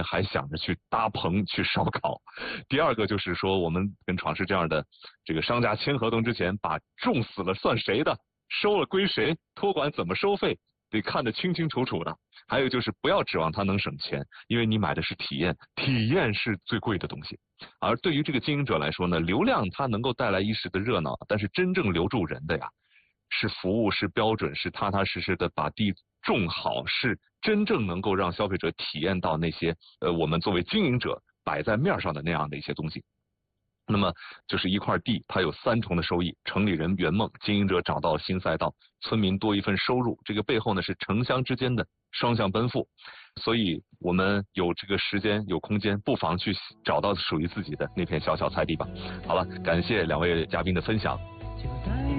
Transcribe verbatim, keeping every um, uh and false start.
还想着去搭棚去烧烤。第二个就是说，我们跟闯世这样的这个商家签合同之前，把种死了算谁的，收了归谁，托管怎么收费，得看得清清楚楚的。还有就是不要指望他能省钱，因为你买的是体验，体验是最贵的东西。而对于这个经营者来说呢，流量它能够带来一时的热闹，但是真正留住人的呀，是服务，是标准，是踏踏实实的把地种好，是真正能够让消费者体验到那些呃我们作为经营者摆在面上的那样的一些东西。那么就是一块地，它有三重的收益：城里人圆梦，经营者找到新赛道，村民多一份收入。这个背后呢是城乡之间的双向奔赴。所以我们有这个时间有空间，不妨去找到属于自己的那片小小菜地吧。好了，感谢两位嘉宾的分享。